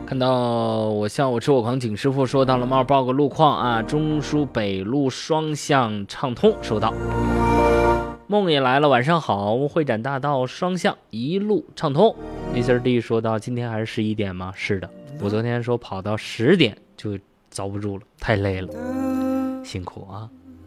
看到我向我吃我狂景师傅说到了猫报个路况啊，中枢北路双向畅通，收到。梦也来了，晚上好，会展大道双向一路畅通。Mr. D 说到今天还是11点吗？是的，我昨天说跑到10点就遭不住了，太累了，辛苦啊。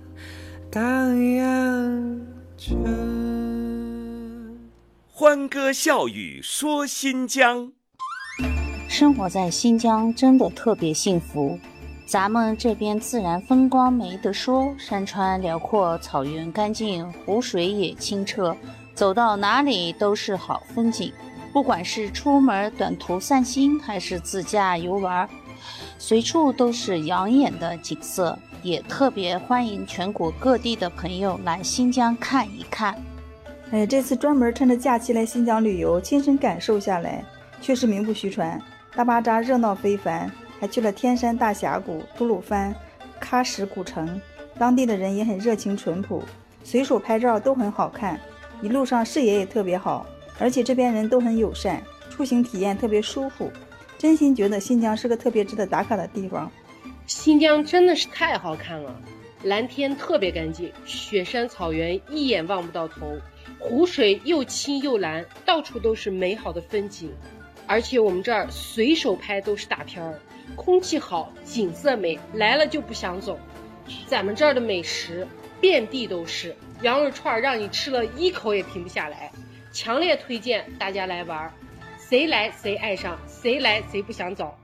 欢歌笑语说新疆。 生活在新疆真的特别幸福，咱们这边自然风光没得说，山川辽阔，草原干净，湖水也清澈，走到哪里都是好风景。不管是出门短途散心，还是自驾游玩，随处都是养眼的景色，也特别欢迎全国各地的朋友来新疆看一看。 这次专门趁着假期来新疆旅游，亲身感受下来，确实名不虚传。大巴扎热闹非凡，还去了天山大峡谷、吐鲁番、喀什古城，当地的人也很热情淳朴，随手拍照都很好看，一路上视野也特别好，而且这边人都很友善，出行体验特别舒服，真心觉得新疆是个特别值得打卡的地方。 新疆真的是太好看了，蓝天特别干净，雪山草原一眼望不到头，湖水又清又蓝，到处都是美好的风景。而且我们这儿随手拍都是大片儿，空气好，景色美，来了就不想走。咱们这儿的美食遍地都是，羊肉串让你吃了一口也停不下来，强烈推荐大家来玩，谁来谁爱上，谁来谁不想走。